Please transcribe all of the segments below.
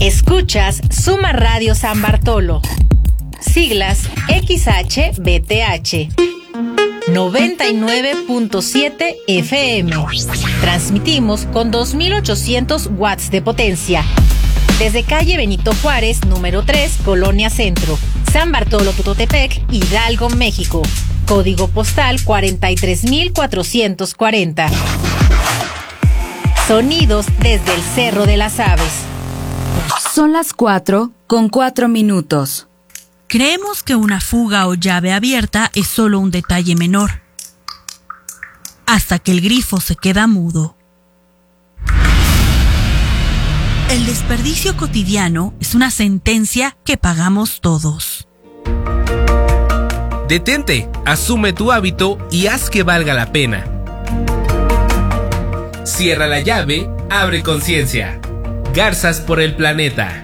Escuchas Suma Radio San Bartolo. Siglas XHBTH. 99.7 FM. Transmitimos con 2.800 watts de potencia. Desde calle Benito Juárez, número 3, Colonia Centro, San Bartolo Tutotepec, Hidalgo, México. Código postal 43.440. Sonidos desde el Cerro de las Aves. Son las 4:04. Creemos que una fuga o llave abierta es solo un detalle menor, hasta que el grifo se queda mudo. El desperdicio cotidiano es una sentencia que pagamos todos. Detente, asume tu hábito y haz que valga la pena. Cierra la llave, abre conciencia. Garzas por el planeta.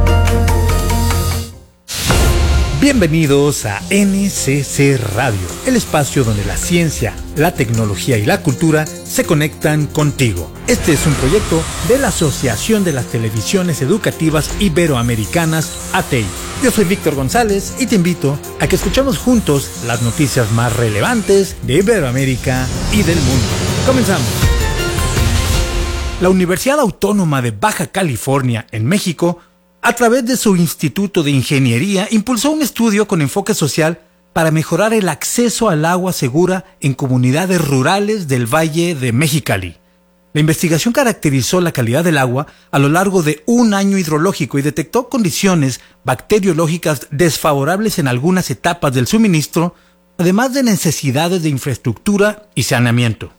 Bienvenidos a NCC Radio, el espacio donde la ciencia, la tecnología y la cultura se conectan contigo. Este es un proyecto de la Asociación de las Televisiones Educativas Iberoamericanas, ATEI. Yo soy Víctor González y te invito a que escuchemos juntos las noticias más relevantes de Iberoamérica y del mundo. Comenzamos. La Universidad Autónoma de Baja California, en México, a través de su Instituto de Ingeniería, impulsó un estudio con enfoque social para mejorar el acceso al agua segura en comunidades rurales del Valle de Mexicali. La investigación caracterizó la calidad del agua a lo largo de un año hidrológico y detectó condiciones bacteriológicas desfavorables en algunas etapas del suministro, además de necesidades de infraestructura y saneamiento.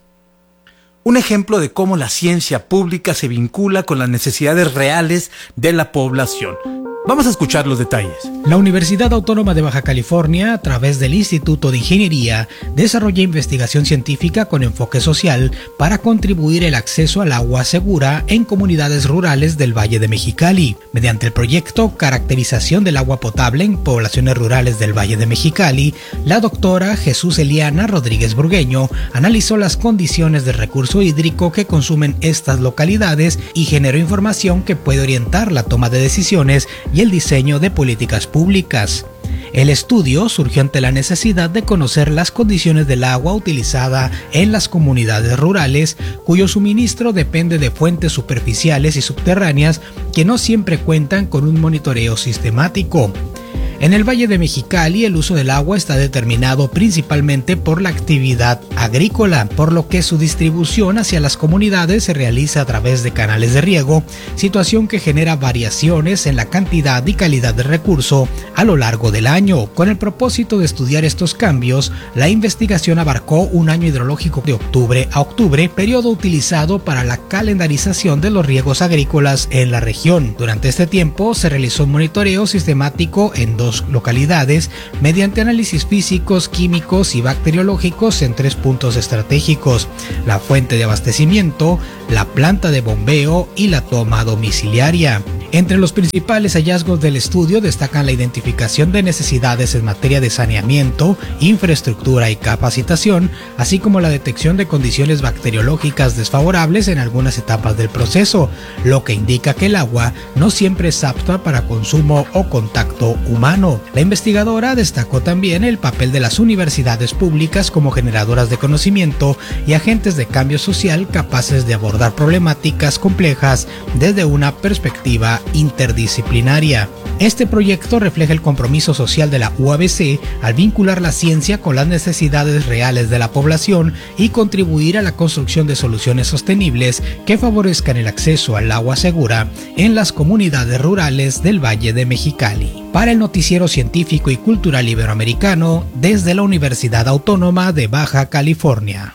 Un ejemplo de cómo la ciencia pública se vincula con las necesidades reales de la población. Vamos a escuchar los detalles. La Universidad Autónoma de Baja California, a través del Instituto de Ingeniería, desarrolla investigación científica con enfoque social para contribuir el acceso al agua segura en comunidades rurales del Valle de Mexicali. Mediante el proyecto Caracterización del agua potable en poblaciones rurales del Valle de Mexicali, la doctora Jesús Eliana Rodríguez Burgueño analizó las condiciones de recurso hídrico que consumen estas localidades y generó información que puede orientar la toma de decisiones y el diseño de políticas públicas. El estudio surgió ante la necesidad de conocer las condiciones del agua utilizada en las comunidades rurales, cuyo suministro depende de fuentes superficiales y subterráneas que no siempre cuentan con un monitoreo sistemático. En el Valle de Mexicali, el uso del agua está determinado principalmente por la actividad agrícola, por lo que su distribución hacia las comunidades se realiza a través de canales de riego, situación que genera variaciones en la cantidad y calidad del recurso a lo largo del año. Con el propósito de estudiar estos cambios, la investigación abarcó un año hidrológico de octubre a octubre, periodo utilizado para la calendarización de los riegos agrícolas en la región. Durante este tiempo se realizó un monitoreo sistemático en dos localidades mediante análisis físicos, químicos y bacteriológicos en 3 puntos estratégicos: la fuente de abastecimiento, la planta de bombeo y la toma domiciliaria. Entre los principales hallazgos del estudio destacan la identificación de necesidades en materia de saneamiento, infraestructura y capacitación, así como la detección de condiciones bacteriológicas desfavorables en algunas etapas del proceso, lo que indica que el agua no siempre es apta para consumo o contacto humano. La investigadora destacó también el papel de las universidades públicas como generadoras de conocimiento y agentes de cambio social capaces de abordar problemáticas complejas desde una perspectiva interdisciplinaria. Este proyecto refleja el compromiso social de la UABC al vincular la ciencia con las necesidades reales de la población y contribuir a la construcción de soluciones sostenibles que favorezcan el acceso al agua segura en las comunidades rurales del Valle de Mexicali. Para el Noticiero Científico y Cultural Iberoamericano, desde la Universidad Autónoma de Baja California.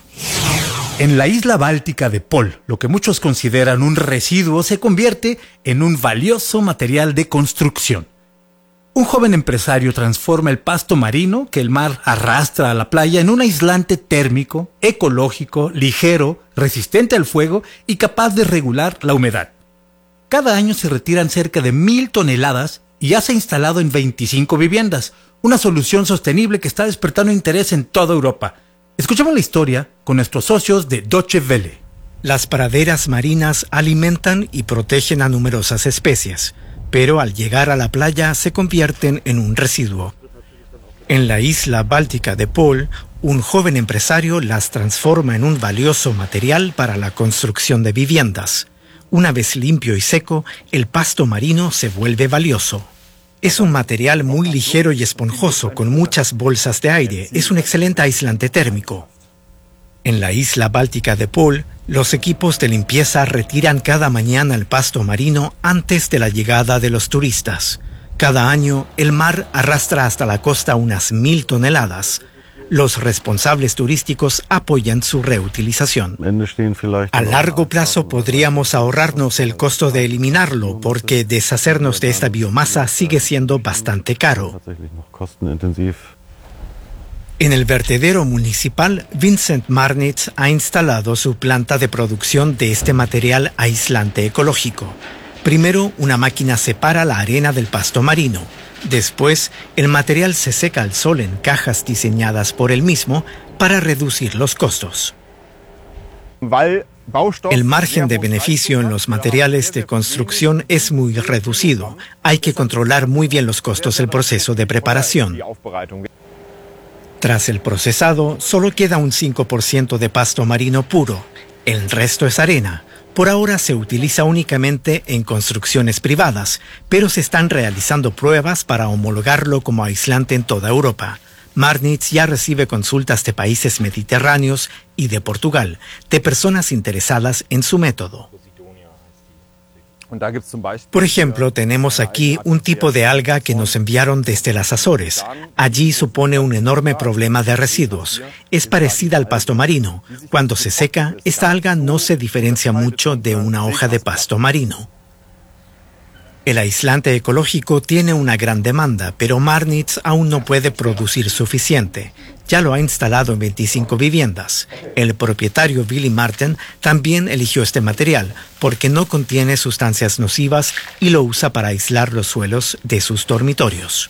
En la isla báltica de Pol, lo que muchos consideran un residuo se convierte en un valioso material de construcción. Un joven empresario transforma el pasto marino que el mar arrastra a la playa en un aislante térmico, ecológico, ligero, resistente al fuego y capaz de regular la humedad. Cada año se retiran cerca de 1,000 toneladas y ya se ha instalado en 25 viviendas, una solución sostenible que está despertando interés en toda Europa. Escuchemos la historia con nuestros socios de Deutsche Welle. Las praderas marinas alimentan y protegen a numerosas especies, pero al llegar a la playa se convierten en un residuo. En la isla báltica de Pol, un joven empresario las transforma en un valioso material para la construcción de viviendas. Una vez limpio y seco, el pasto marino se vuelve valioso. Es un material muy ligero y esponjoso con muchas bolsas de aire. Es un excelente aislante térmico. En la isla báltica de Pol, los equipos de limpieza retiran cada mañana el pasto marino antes de la llegada de los turistas. Cada año, el mar arrastra hasta la costa unas 1.000 toneladas. Los responsables turísticos apoyan su reutilización. A largo plazo podríamos ahorrarnos el costo de eliminarlo, porque deshacernos de esta biomasa sigue siendo bastante caro. En el vertedero municipal, Vincent Marnitz ha instalado su planta de producción de este material aislante ecológico. Primero, una máquina separa la arena del pasto marino. Después, el material se seca al sol en cajas diseñadas por él mismo para reducir los costos. El margen de beneficio en los materiales de construcción es muy reducido. Hay que controlar muy bien los costos del proceso de preparación. Tras el procesado, solo queda un 5% de pasto marino puro. El resto es arena. Por ahora se utiliza únicamente en construcciones privadas, pero se están realizando pruebas para homologarlo como aislante en toda Europa. Marnitz ya recibe consultas de países mediterráneos y de Portugal, de personas interesadas en su método. Por ejemplo, tenemos aquí un tipo de alga que nos enviaron desde las Azores. Allí supone un enorme problema de residuos. Es parecida al pasto marino. Cuando se seca, esta alga no se diferencia mucho de una hoja de pasto marino. El aislante ecológico tiene una gran demanda, pero Marnitz aún no puede producir suficiente. Ya lo ha instalado en 25 viviendas. El propietario Billy Martin también eligió este material porque no contiene sustancias nocivas y lo usa para aislar los suelos de sus dormitorios.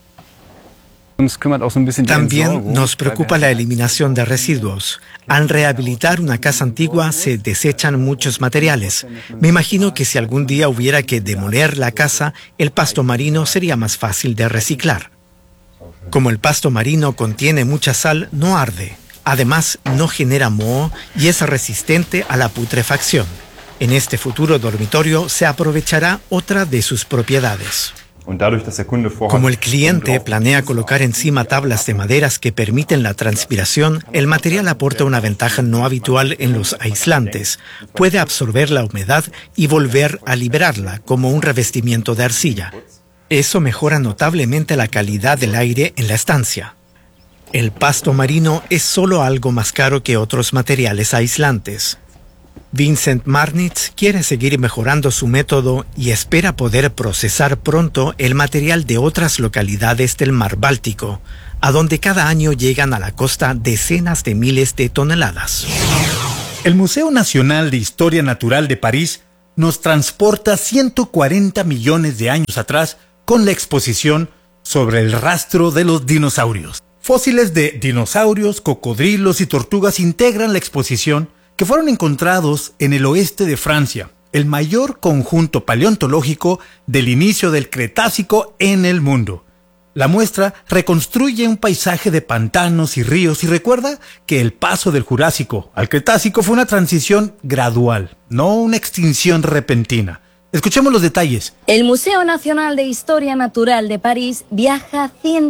También nos preocupa la eliminación de residuos. Al rehabilitar una casa antigua se desechan muchos materiales. Me imagino que si algún día hubiera que demoler la casa, el pasto marino sería más fácil de reciclar. Como el pasto marino contiene mucha sal, no arde. Además, no genera moho y es resistente a la putrefacción. En este futuro dormitorio se aprovechará otra de sus propiedades. Como el cliente planea colocar encima tablas de maderas que permiten la transpiración, el material aporta una ventaja no habitual en los aislantes. Puede absorber la humedad y volver a liberarla como un revestimiento de arcilla. Eso mejora notablemente la calidad del aire en la estancia. El pasto marino es solo algo más caro que otros materiales aislantes. Vincent Marnitz quiere seguir mejorando su método y espera poder procesar pronto el material de otras localidades del mar Báltico, a donde cada año llegan a la costa decenas de miles de toneladas. El Museo Nacional de Historia Natural de París nos transporta 140 millones de años atrás con la exposición sobre el rastro de los dinosaurios. Fósiles de dinosaurios, cocodrilos y tortugas integran la exposición, que fueron encontrados en el oeste de Francia, el mayor conjunto paleontológico del inicio del Cretácico en el mundo. La muestra reconstruye un paisaje de pantanos y ríos y recuerda que el paso del Jurásico al Cretácico fue una transición gradual, no una extinción repentina. Escuchemos los detalles. El Museo Nacional de Historia Natural de París viaja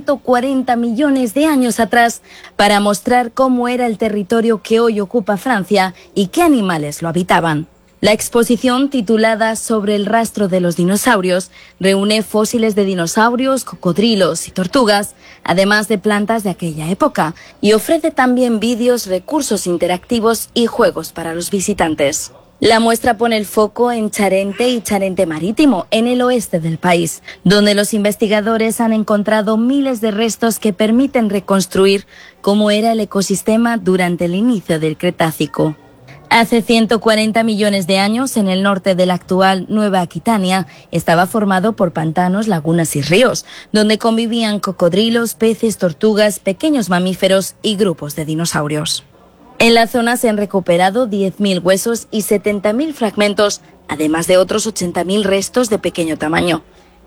140 millones de años atrás para mostrar cómo era el territorio que hoy ocupa Francia y qué animales lo habitaban. La exposición, titulada Sobre el rastro de los dinosaurios, reúne fósiles de dinosaurios, cocodrilos y tortugas, además de plantas de aquella época, y ofrece también vídeos, recursos interactivos y juegos para los visitantes. La muestra pone el foco en Charente y Charente Marítimo, en el oeste del país, donde los investigadores han encontrado miles de restos que permiten reconstruir cómo era el ecosistema durante el inicio del Cretácico. Hace 140 millones de años, en el norte de la actual Nueva Aquitania, estaba formado por pantanos, lagunas y ríos, donde convivían cocodrilos, peces, tortugas, pequeños mamíferos y grupos de dinosaurios. En la zona se han recuperado 10.000 huesos y 70.000 fragmentos, además de otros 80.000 restos de pequeño tamaño.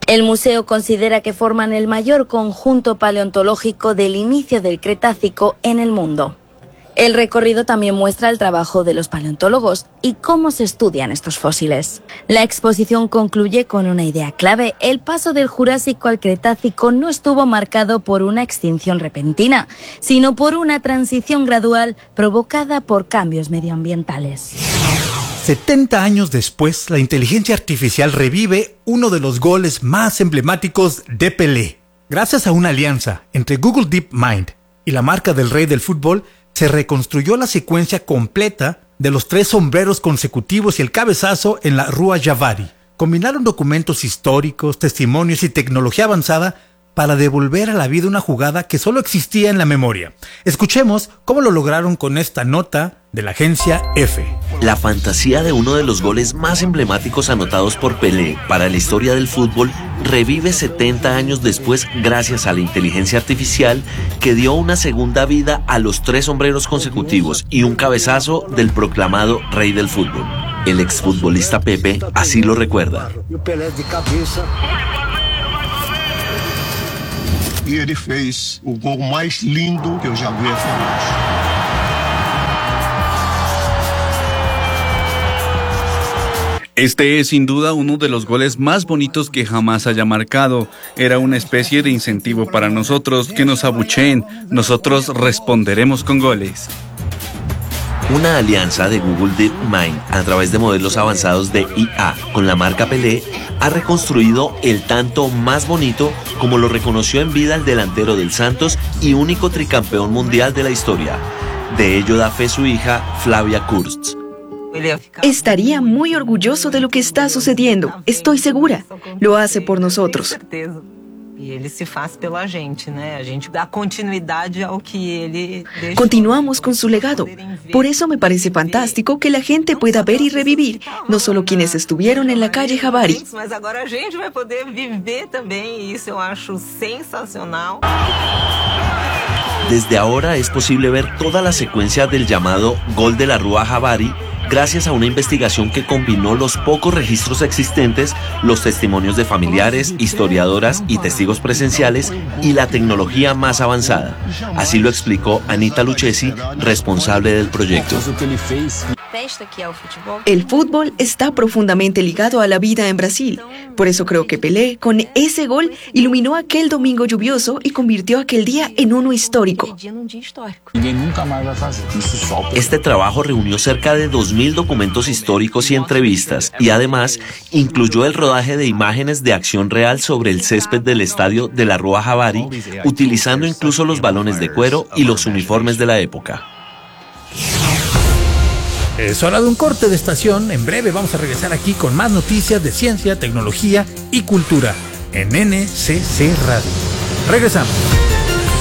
El museo considera que forman el mayor conjunto paleontológico del inicio del Cretácico en el mundo. El recorrido también muestra el trabajo de los paleontólogos y cómo se estudian estos fósiles. La exposición concluye con una idea clave: el paso del Jurásico al Cretácico no estuvo marcado por una extinción repentina, sino por una transición gradual provocada por cambios medioambientales. 70 años después, la inteligencia artificial revive uno de los goles más emblemáticos de Pelé. Gracias a una alianza entre Google DeepMind y la marca del rey del fútbol, se reconstruyó la secuencia completa de los 3 sombreros consecutivos y el cabezazo en la Rua Javari. Combinaron documentos históricos, testimonios y tecnología avanzada para devolver a la vida una jugada que solo existía en la memoria. Escuchemos cómo lo lograron con esta nota de la agencia EFE. La fantasía de uno de los goles más emblemáticos anotados por Pelé para la historia del fútbol revive 70 años después gracias a la inteligencia artificial que dio una segunda vida a los 3 sombreros consecutivos y un cabezazo del proclamado rey del fútbol. El exfutbolista Pepe así lo recuerda. E ele fez o gol mais lindo que eu já vi fazer. Este es sin duda uno de los goles más bonitos que jamás haya marcado. Era una especie de incentivo para nosotros, que nos abucheen. Nosotros responderemos con goles. Una alianza de Google DeepMind a través de modelos avanzados de IA con la marca Pelé ha reconstruido el tanto más bonito, como lo reconoció en vida el delantero del Santos y único tricampeón mundial de la historia. De ello da fe su hija Flavia Kurtz. Estaría muy orgulloso de lo que está sucediendo, estoy segura. Lo hace por nosotros. Continuamos con su legado. Por eso me parece fantástico que la gente pueda ver y revivir, no solo quienes estuvieron en la calle Javari. Desde ahora es posible ver toda la secuencia del llamado Gol de la Rua Javari gracias a una investigación que combinó los pocos registros existentes, los testimonios de familiares, historiadoras y testigos presenciales y la tecnología más avanzada. Así lo explicó Anita Lucchesi, responsable del proyecto. El fútbol está profundamente ligado a la vida en Brasil. Por eso creo que Pelé, con ese gol, iluminó aquel domingo lluvioso y convirtió aquel día en uno histórico. Este trabajo reunió cerca de 2.000 documentos históricos y entrevistas, y además incluyó el rodaje de imágenes de acción real sobre el césped del estadio de la Rua Javari, utilizando incluso los balones de cuero y los uniformes de la época. Es hora de un corte de estación. En breve vamos a regresar aquí con más noticias de ciencia, tecnología y cultura en NCC Radio. Regresamos.